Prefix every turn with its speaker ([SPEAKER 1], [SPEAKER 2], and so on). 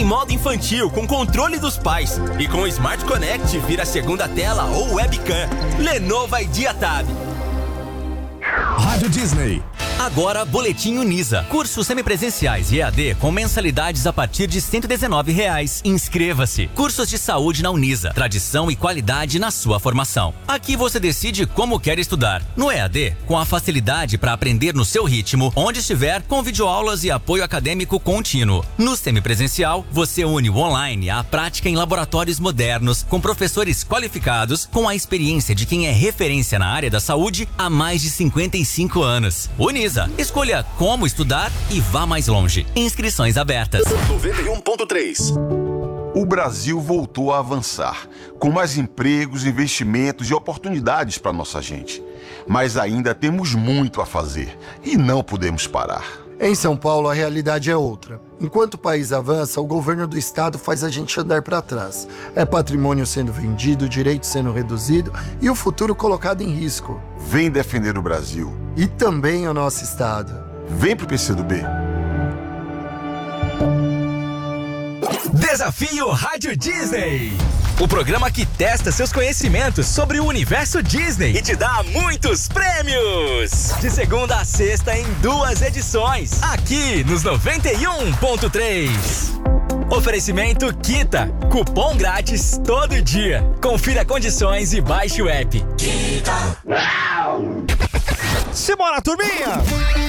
[SPEAKER 1] modo infantil com controle dos pais. E com o Smart Connect vira segunda tela ou webcam. Lenovo Idea Tab.
[SPEAKER 2] Rádio Disney.
[SPEAKER 3] Agora, Boletim Unisa. Cursos semipresenciais e EAD com mensalidades a partir de R$ 119. Inscreva-se. Cursos de saúde na Unisa. Tradição e qualidade na sua formação. Aqui você decide como quer estudar. No EAD, com a facilidade para aprender no seu ritmo, onde estiver, com videoaulas e apoio acadêmico contínuo. No semipresencial, você une o online à prática em laboratórios modernos, com professores qualificados, com a experiência de quem é referência na área da saúde há mais de 55 anos. Unisa. Escolha como estudar e vá mais longe. Inscrições abertas.
[SPEAKER 4] 91.3.
[SPEAKER 5] O Brasil voltou a avançar, com mais empregos, investimentos e oportunidades para nossa gente. Mas ainda temos muito a fazer e não podemos parar.
[SPEAKER 6] Em São Paulo, a realidade é outra. Enquanto o país avança, o governo do estado faz a gente andar para trás. É patrimônio sendo vendido, direito sendo reduzido e o futuro colocado em risco.
[SPEAKER 5] Vem defender o Brasil.
[SPEAKER 6] E também o nosso estado.
[SPEAKER 5] Vem pro PCdoB.
[SPEAKER 2] Desafio Rádio Disney. O programa que testa seus conhecimentos sobre o universo Disney e te dá muitos prêmios. De segunda a sexta em 2 edições, aqui nos 91.3. Oferecimento Kita, cupom grátis todo dia. Confira condições e baixe o app. Kita.
[SPEAKER 7] Simbora, turminha!